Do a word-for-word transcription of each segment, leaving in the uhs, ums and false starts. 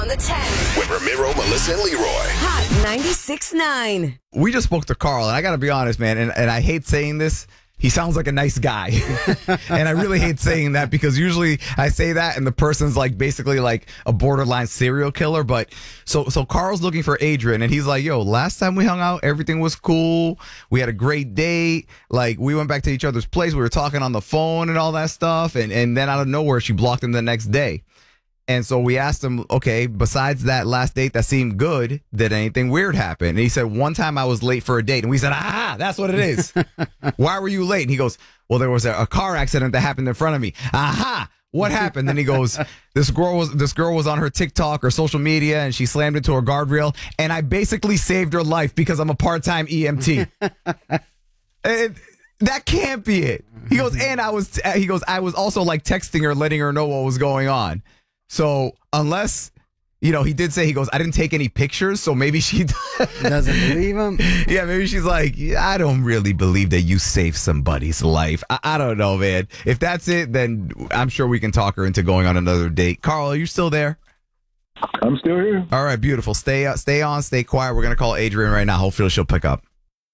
on the ten. With Ramiro, Melissa, and Leroy. Hot ninety-six point nine. We just spoke to Carl, and I got to be honest, man, and, and I hate saying this. He sounds like a nice guy. And I really hate saying that because usually I say that and the person's like basically like a borderline serial killer. But so so Carl's looking for Adrian and he's like, yo, last time we hung out, everything was cool. We had a great date. Like we went back to each other's place. We were talking on the phone and all that stuff. And, and then out of nowhere, she blocked him the next day. And so we asked him, okay, besides that last date that seemed good, did anything weird happen? And he said, one time I was late for a date. And we said, ah, that's what it is. Why were you late? And he goes, well, there was a, a car accident that happened in front of me. Aha, what happened? Then he goes, this girl was this girl was on her TikTok or social media and she slammed into a guardrail. And I basically saved her life because I'm a part-time E M T. And that can't be it. He goes, and I was, he goes, I was also like texting her, letting her know what was going on. So unless, you know, he did say, he goes, I didn't take any pictures, so maybe she doesn't believe him. Yeah, maybe she's like, yeah, I don't really believe that you saved somebody's life. I, I don't know, man. If that's it, then I'm sure we can talk her into going on another date. Carl, are you still there? I'm still here. All right, beautiful. Stay uh, stay on, stay quiet. We're going to call Adrian right now. Hopefully she'll pick up.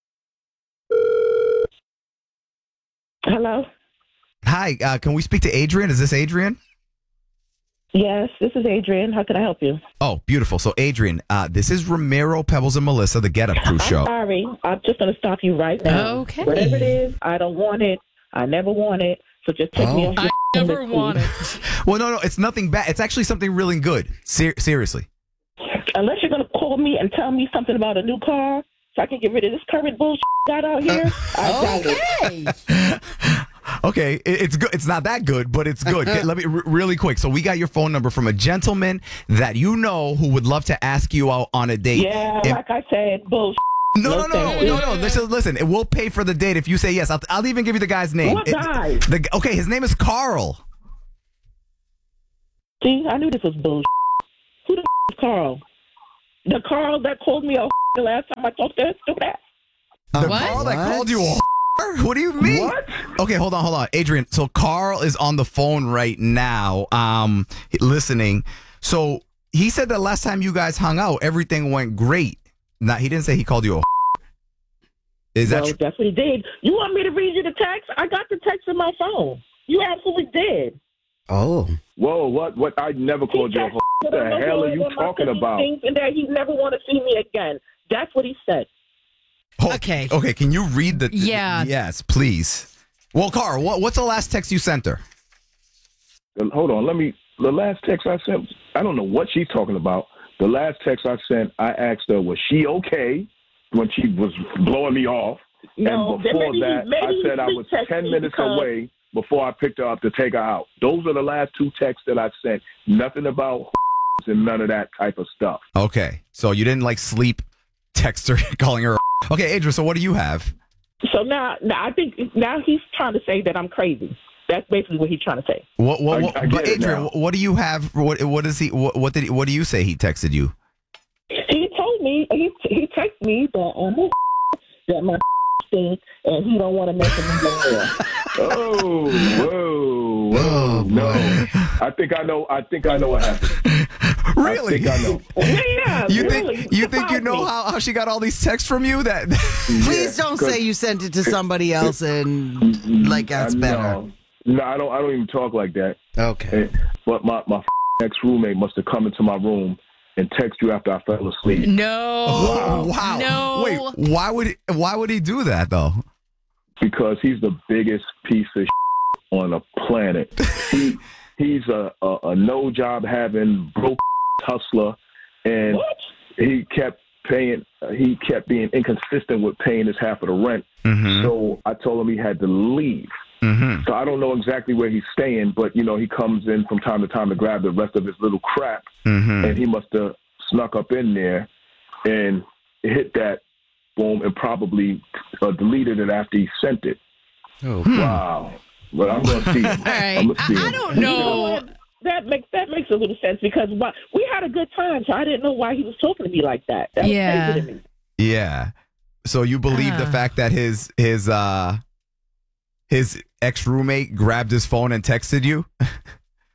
Hello? Hi, uh, can we speak to Adrian? Is this Adrian? Yes, this is Adrian. How can I help you? Oh, beautiful. So, Adrian, uh, this is Ramiro, Pebbles, and Melissa, the Get Up Crew show. I'm sorry. I'm just going to stop you right now. Okay. Whatever it is, I don't want it. I never want it. So just take Oh. me off your I never list, want it. Well, no, no, it's nothing bad. It's actually something really good. Ser- seriously. Unless you're going to call me and tell me something about a new car so I can get rid of this current bullshit got out here, I doubt it. Okay. Okay, it- it's good. It's not that good, but it's good. Okay, let me r- really quick. So we got your phone number from a gentleman that you know who would love to ask you out on a date. Yeah, And- like I said, bullshit. no, no, no, no, thank no, you. no. Listen, listen. It will pay for the date if you say yes. I'll, I'll even give you the guy's name. What It- guy? the, okay, his name is Carl. See, I knew this was bullshit. Who the is Carl? The Carl that called me a the last time I talked to his stupid ass? The What? Carl that What? called you a What do you mean? What? Okay, hold on, hold on. Adrian, so Carl is on the phone right now, um, listening. So he said that last time you guys hung out, everything went great. Now, he didn't say he called you a Is that Well, true? that's what he did. You want me to read you the text? I got the text in my phone. You absolutely did. Oh. Whoa, what? What? I never called you a He hoe. texted What the me hell are when you my talking cookie about? stinks And that he never want to see me again. That's what he said. Hold- Okay. Okay, can you read the. Yeah. Yes, please. Well, Carl, what, what's the last text you sent her? Uh, Hold on, let me. The last text I sent, I don't know what she's talking about. The last text I sent, I asked her, was she okay when she was blowing me off? No, and then before maybe he- that, maybe I he said I was pre-texted ten me minutes because- away before I picked her up to take her out. Those are the last two texts that I sent. Nothing about and none of that type of stuff. Okay, so you didn't like sleep, text her, calling her. A Okay, Adrian, so what do you have? So now, now I think now he's trying to say that I'm crazy. That's basically what he's trying to say. What? What? I- what I get but it Adrian, now. what do you have? What? What is he? What? What did? What do you say he texted you? He told me he he texted me that um that my stink and he don't want to mess with me no more. Oh, whoa, whoa, no! I think I know. I think I know what happened. Really? I think I know. Yeah, You really. think you think you Surprised know me. how, how she got all these texts from you? That Please Yeah, don't 'cause- say you sent it to somebody else and like that's I- better. No, no, I don't. I don't even talk like that. Okay. Eh, But my my ex roommate must have come into my room and text you after I fell asleep. No. Oh, wow. No. Wait, why would why would he do that though? Because he's the biggest piece of on the planet. He he's a a, a no job having broke hustler, and What? he kept paying. He kept being inconsistent with paying his half of the rent. Mm-hmm. So I told him he had to leave. Mm-hmm. So I don't know exactly where he's staying, but you know he comes in from time to time to grab the rest of his little crap, Mm-hmm. and he must have snuck up in there and hit that boom and probably uh, deleted it after he sent it. Oh. Wow. But I'm going to see him. All right. I'm gonna see I, I him. don't You know know. what? That makes that makes a little sense because why, we had a good time, so I didn't know why he was talking to me like that. That was Yeah. crazy to me. Yeah. So you believe the Ah. fact that his his uh his ex roommate grabbed his phone and texted you?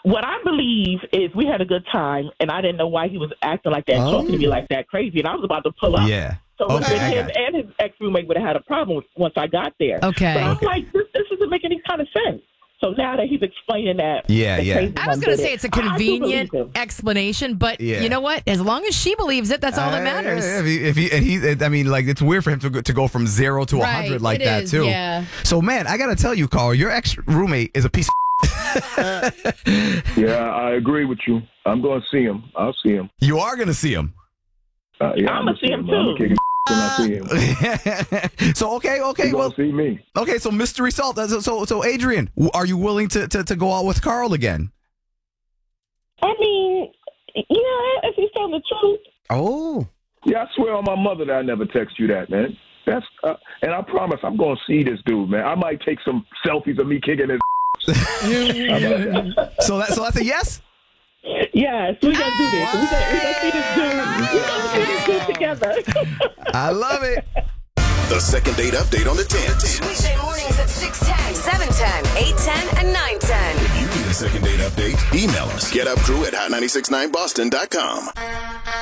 what I believe is we had a good time, and I didn't know why he was acting like that, Oh. talking to me like that, crazy, and I was about to pull up. Yeah. So Okay, then I him got you. and his ex-roommate would have had a problem once I got there. Okay. But I'm Okay. like, this, this doesn't make any kind of sense. So now that he's explaining that. Yeah, the yeah. crazy I was one going to did say it, it's a I- I do convenient believe him. explanation, but Yeah. you know what? As long as she believes it, that's all that Uh, matters. If he, if he, and he, I mean, like it's weird for him to go, to go from zero to a Right, hundred like it that is, too. yeah. So man, I gotta tell you, Carl, your ex roommate is a piece. Of Yeah, I agree with you. I'm going to see him. I'll see him. You are gonna see him. Uh, yeah, I'ma gonna see him, I'm too. kicking when I see him. So okay, okay, He's well, going to see me. okay. So mystery salt. So, so, so Adrian, w- are you willing to, to, to go out with Carl again? I mean, yeah, if he's telling the truth. Oh. Yeah, I swear on my mother that I never text you that, man. That's uh, and I promise I'm going to see this dude, man. I might take some selfies of me kicking his. How about that? So that, so that's a yes. Yes, we're going to do this. We're going to see this dude. We're going to see this dude together. I love it. The second date update on the tens. Weekday mornings at six ten, seven ten, eight ten, and nine ten. If you need a second date update, email us. Get up crew at hot nine six nine boston dot com.